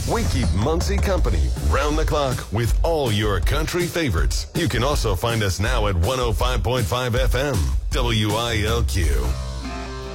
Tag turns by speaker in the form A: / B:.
A: We keep Muncie company round the clock with all your country favorites. You can also find us now at 105.5 FM, WILQ.